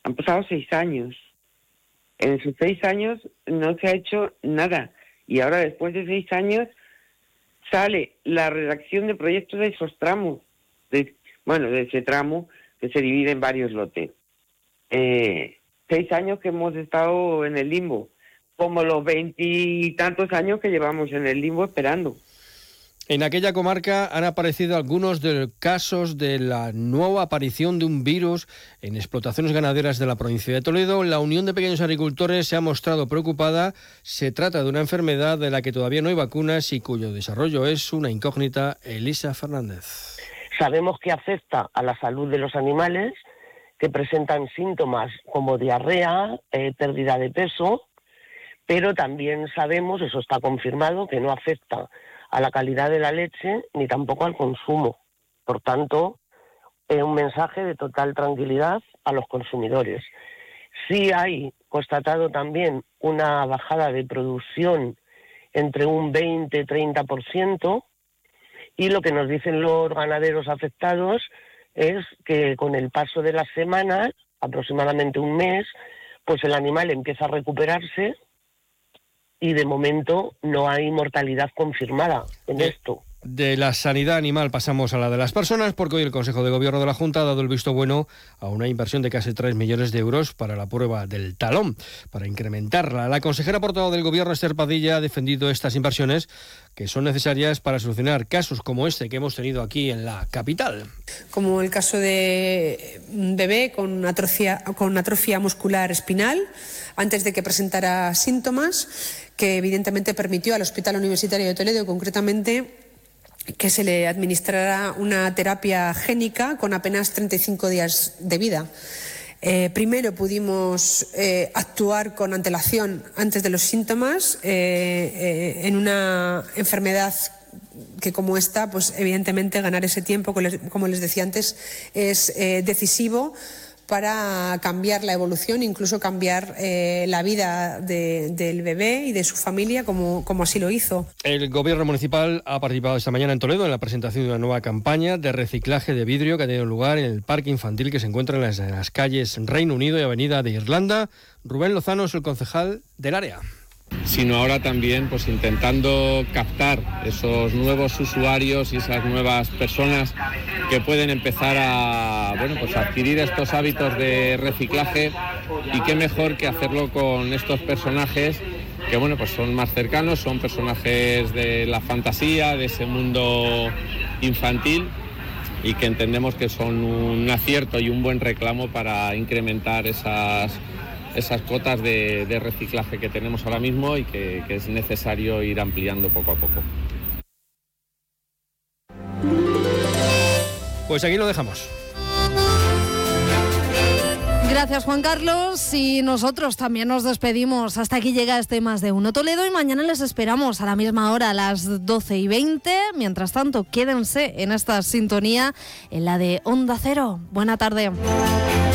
Han pasado 6 años. En esos 6 años no se ha hecho nada. Y ahora, después de 6 años, sale la redacción de proyectos de esos tramos. De ese tramo que se divide en varios lotes. 6 años que hemos estado en el limbo, como los 20 y tantos años que llevamos en el limbo esperando. En aquella comarca han aparecido algunos de los casos de la nueva aparición de un virus en explotaciones ganaderas de la provincia de Toledo. La Unión de Pequeños Agricultores se ha mostrado preocupada. Se trata de una enfermedad de la que todavía no hay vacunas y cuyo desarrollo es una incógnita. Elisa Fernández. Sabemos que afecta a la salud de los animales, que presentan síntomas como diarrea, pérdida de peso, pero también sabemos, eso está confirmado, que no afecta a la calidad de la leche ni tampoco al consumo. Por tanto, es un mensaje de total tranquilidad a los consumidores. Sí hay constatado también una bajada de producción entre un 20-30%, y lo que nos dicen los ganaderos afectados es que con el paso de las semanas, aproximadamente un mes, pues el animal empieza a recuperarse y de momento no hay mortalidad confirmada en esto. De la sanidad animal pasamos a la de las personas, porque hoy el Consejo de Gobierno de la Junta ha dado el visto bueno a una inversión de casi 3 millones de euros para la prueba del talón, para incrementarla. La consejera portavoz del Gobierno, Esther Padilla, ha defendido estas inversiones que son necesarias para solucionar casos como este que hemos tenido aquí en la capital. Como el caso de un bebé con atrofia muscular espinal, antes de que presentara síntomas, que evidentemente permitió al Hospital Universitario de Toledo, concretamente, que se le administrara una terapia génica con apenas 35 días de vida. Primero pudimos actuar con antelación antes de los síntomas en una enfermedad que, como esta, pues evidentemente ganar ese tiempo, como les decía antes, es decisivo para cambiar la evolución, incluso cambiar la vida del bebé y de su familia, como así lo hizo. El Gobierno municipal ha participado esta mañana en Toledo en la presentación de una nueva campaña de reciclaje de vidrio que ha tenido lugar en el parque infantil que se encuentra en las calles Reino Unido y Avenida de Irlanda. Rubén Lozano es el concejal del área. Sino ahora también pues intentando captar esos nuevos usuarios y esas nuevas personas que pueden empezar a adquirir estos hábitos de reciclaje, y qué mejor que hacerlo con estos personajes que pues son más cercanos, son personajes de la fantasía, de ese mundo infantil, y que entendemos que son un acierto y un buen reclamo para incrementar esas cotas de reciclaje que tenemos ahora mismo y que es necesario ir ampliando poco a poco. Pues aquí lo dejamos. Gracias, Juan Carlos, y nosotros también nos despedimos. Hasta aquí llega este Más de Uno Toledo, y mañana les esperamos a la misma hora, a las 12:20. Mientras tanto, quédense en esta sintonía, en la de Onda Cero. Buena tarde.